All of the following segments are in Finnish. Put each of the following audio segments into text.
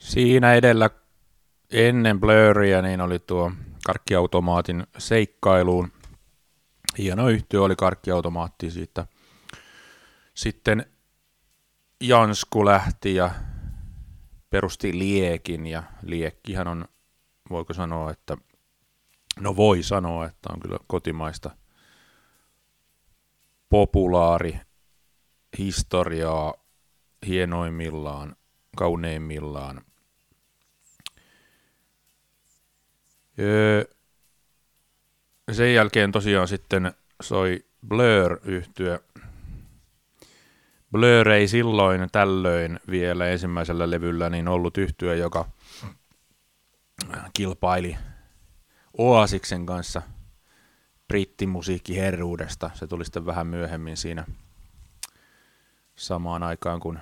Siinä edellä ennen Blurria niin oli tuo Karkkiautomaatin Seikkailuun. Hieno yhtye oli Karkkiautomaatti siitä. Sitten Jansku lähti ja perusti Liekin, ja Liekkihän on, voiko sanoa, että voi sanoa, että on kyllä kotimaista populaari historiaa hienoimmillaan, kauneimmillaan. Sen jälkeen tosiaan sitten soi Blur-yhtye. Blur ei silloin tällöin vielä ensimmäisellä levyllä niin ollut yhtye, joka kilpaili Oasiksen kanssa brittimusiikkiherruudesta. Se tuli sitten vähän myöhemmin siinä samaan aikaan, kun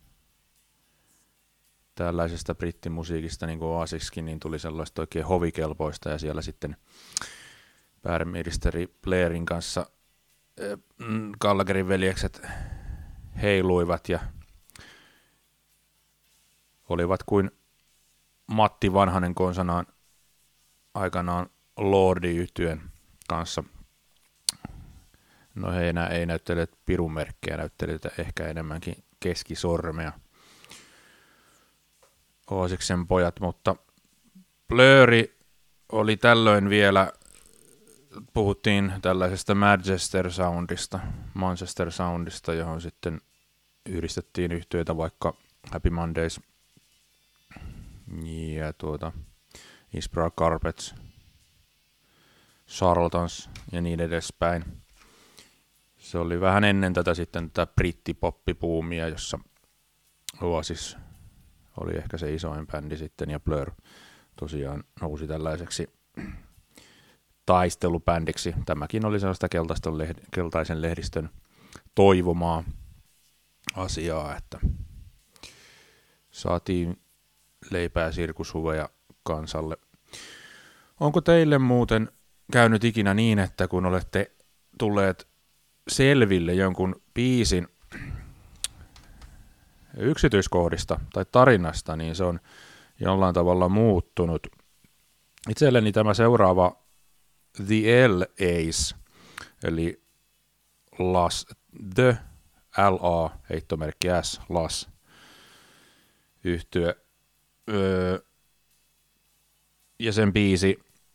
tällaisesta brittimusiikista niin kuin Oasiskin, niin tuli sellaista oikein hovikelpoista, ja siellä sitten pääministeri Blairin kanssa Gallagherin veljekset heiluivat ja olivat kuin Matti Vanhanen konsanaan aikanaan Lordi-yhtyeen kanssa. No he enää ei näyttele pirunmerkkejä, näytteli ehkä enemmänkin keskisormea Oasiksen pojat, mutta Blurri oli tällöin vielä, puhuttiin tällaisesta Manchester Soundista, johon sitten yhdistettiin yhtyeitä vaikka Happy Mondays ja Inspira Carpets, Charlatans ja niin edespäin. Se oli vähän ennen tätä sitten tätä brittipoppipuumia, jossa Oasis oli ehkä se isoin bändi sitten, ja Blur tosiaan nousi tällaiseksi taistelubändiksi. Tämäkin oli sellaista keltaisen lehdistön toivomaa asiaa, että saatiin leipää ja sirkushuveja kansalle. Onko teille muuten käynyt ikinä niin, että kun olette tulleet selville jonkun biisin yksityiskohdista tai tarinasta, niin se on jollain tavalla muuttunut? Itselleni tämä seuraava The LAs, eli The LA, heittomerkki S, Las, yhtye, ja sen biisi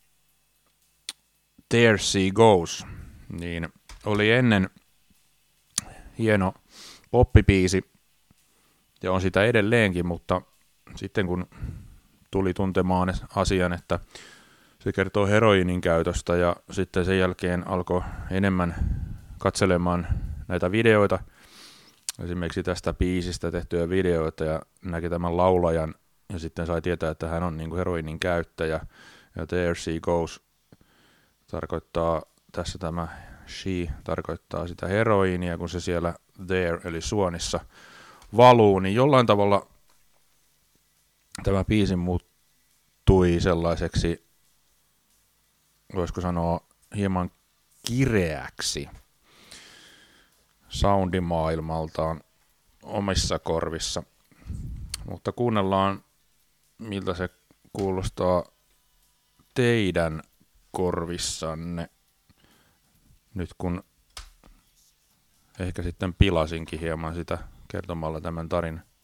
There She Goes, niin oli ennen hieno poppibiisi, ja on sitä edelleenkin, mutta sitten kun tuli tuntemaan asian, että se kertoo heroiinin käytöstä, ja sitten sen jälkeen alkoi enemmän katselemaan näitä videoita, esimerkiksi tästä biisistä tehtyjä videoita, ja näki tämän laulajan, ja sitten sai tietää, että hän on niin kuin heroiinin käyttäjä, ja There She Goes tarkoittaa, tässä tämä she tarkoittaa sitä heroiinia, kun se siellä there, eli suonissa valuu, niin jollain tavalla tämä biisi muuttui sellaiseksi, voisiko sanoa, hieman kireäksi soundimaailmaltaan omissa korvissa. Mutta kuunnellaan, miltä se kuulostaa teidän korvissanne, nyt kun ehkä sitten pilasinkin hieman sitä kertomalla tämän tarinan.